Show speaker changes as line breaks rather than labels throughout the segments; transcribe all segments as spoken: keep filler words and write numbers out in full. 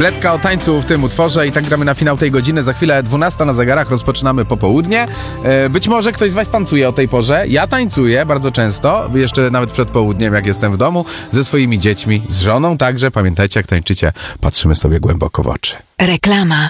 Tabletka o tańcu w tym utworze i tak gramy na finał tej godziny. Za chwilę dwunasta na zegarach, rozpoczynamy popołudnie. Być może ktoś z was tańcuje o tej porze. Ja tańcuję bardzo często, jeszcze nawet przed południem, jak jestem w domu, ze swoimi dziećmi, z żoną także. Pamiętajcie, jak tańczycie, patrzymy sobie głęboko w oczy.
Reklama.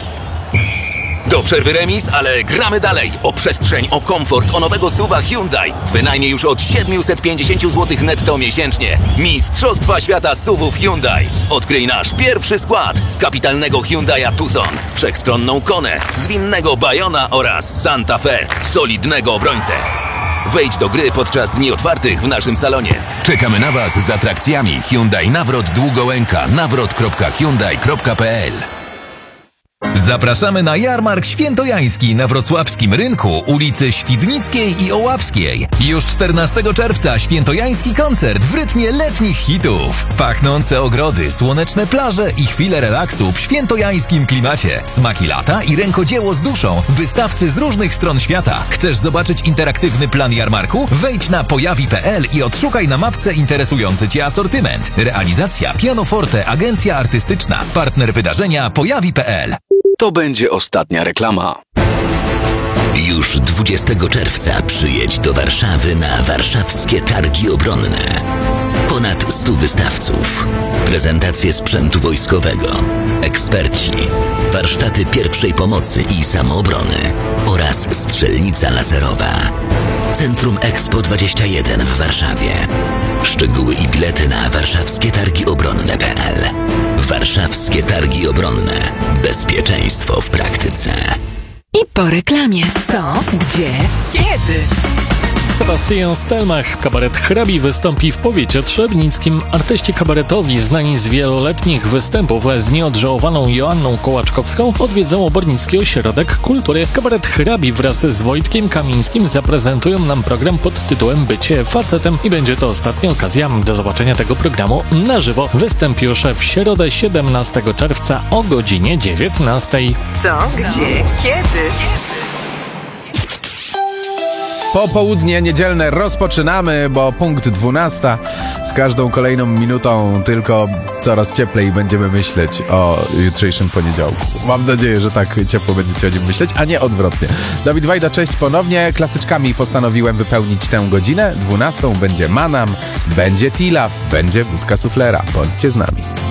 Do przerwy remis, ale gramy dalej. O przestrzeń, o komfort, o nowego suwa Hyundai. Wynajmie już od siedemset pięćdziesiąt złotych netto miesięcznie. Mistrzostwa świata suwów Hyundai. Odkryj nasz pierwszy skład. Kapitalnego Hyundai'a Tucson, wszechstronną Konę, zwinnego Bayona oraz Santa Fe, solidnego obrońcę. Wejdź do gry podczas dni otwartych w naszym salonie. Czekamy na Was z atrakcjami Hyundai Nawrot Długołęka nawrot kropka hyundai kropka p l.
Zapraszamy na jarmark świętojański na wrocławskim rynku, ulicy Świdnickiej i Oławskiej. Już czternastego czerwca świętojański koncert w rytmie letnich hitów. Pachnące ogrody, słoneczne plaże i chwile relaksu w świętojańskim klimacie. Smaki lata i rękodzieło z duszą. Wystawcy z różnych stron świata. Chcesz zobaczyć interaktywny plan jarmarku? Wejdź na pojawi kropka p l i odszukaj na mapce interesujący Cię asortyment. Realizacja Pianoforte Agencja Artystyczna. Partner wydarzenia pojawi kropka p l.
To będzie ostatnia reklama.
Już dwudziestego czerwca przyjedź do Warszawy na warszawskie targi obronne. Ponad stu wystawców, prezentacje sprzętu wojskowego, eksperci, warsztaty pierwszej pomocy i samoobrony oraz strzelnica laserowa. Centrum Expo dwadzieścia jeden w Warszawie. Szczegóły i bilety na warszawskie targi obronne kropka p l. Warszawskie targi obronne. Bezpieczeństwo w praktyce.
I po reklamie. Co? Gdzie? Kiedy?
Sebastian Stelmach, kabaret Hrabi, wystąpi w powiecie trzebnickim. Artyści kabaretowi, znani z wieloletnich występów z nieodżałowaną Joanną Kołaczkowską, odwiedzą Obornicki Ośrodek Kultury. Kabaret Hrabi wraz z Wojtkiem Kamińskim zaprezentują nam program pod tytułem Bycie facetem i będzie to ostatnia okazja do zobaczenia tego programu na żywo. Występ już w środę siedemnastego czerwca o godzinie dziewiętnastej.
Co? Gdzie? Kiedy?
Popołudnie niedzielne rozpoczynamy, bo punkt dwunasta. Z każdą kolejną minutą tylko coraz cieplej będziemy myśleć o jutrzejszym poniedziałku. Mam nadzieję, że tak ciepło będziecie o nim myśleć, a nie odwrotnie. Dawid Wajda, cześć ponownie. Klasyczkami postanowiłem wypełnić tę godzinę. Dwunastą będzie Manam, będzie Tilaf, będzie Budka Suflera. Bądźcie z nami.